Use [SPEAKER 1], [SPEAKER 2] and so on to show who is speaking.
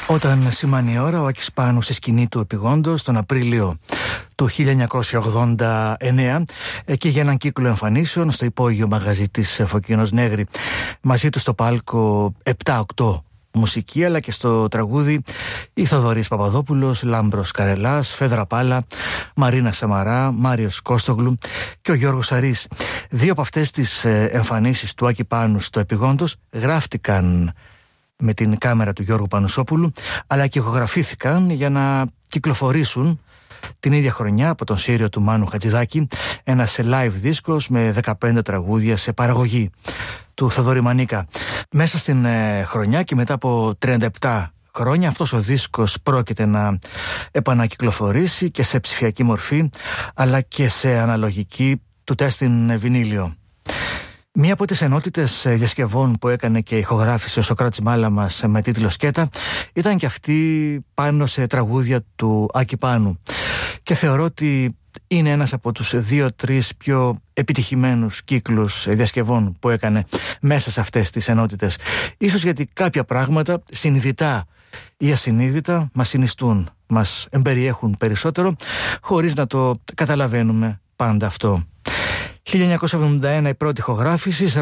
[SPEAKER 1] Όταν σημάνει η ώρα, ο Άκης Πάνου στη σκηνή του επειγόντος τον Απρίλιο του 1989 και για έναν κύκλο εμφανίσεων στο υπόγειο μαγαζί της Φωκίνος Νέγρη. Μαζί του στο πάλκο 7-8 μουσική, αλλά και στο τραγούδι η Θοδωρής Παπαδόπουλος, Λάμπρος Καρελάς, Φέδρα Πάλα, Μαρίνα Σαμαρά, Μάριος Κώστογλου και ο Γιώργος Αρής. Δύο από αυτές τις εμφανίσεις του Άκη Πάνου στο επειγόντος γράφτηκαν με την κάμερα του Γιώργου Πανουσόπουλου, αλλά και ηχογραφήθηκαν για να κυκλοφορήσουν την ίδια χρονιά από τον Σύριο του Μάνου Χατζηδάκη, ένας live δίσκος με 15 τραγούδια σε παραγωγή του Θοδωρή Μανίκα. Μέσα στην χρονιά και μετά από 37 χρόνια αυτός ο δίσκος πρόκειται να επανακυκλοφορήσει και σε ψηφιακή μορφή, αλλά και σε αναλογική του τεστ βινίλιο. Μία από τις ενότητες διασκευών που έκανε και ηχογράφησε ο Σωκράτης Μάλαμας με τίτλο «Σκέτα» ήταν και αυτή πάνω σε τραγούδια του Άκη Πάνου. Και θεωρώ ότι είναι ένας από τους 2-3 πιο επιτυχημένους κύκλους διασκευών που έκανε μέσα σε αυτές τις ενότητες. Ίσως γιατί κάποια πράγματα συνειδητά ή ασυνείδητα μας συνιστούν, μας εμπεριέχουν περισσότερο, χωρίς να το καταλαβαίνουμε πάντα αυτό. 1971 η πρώτη ηχογράφηση,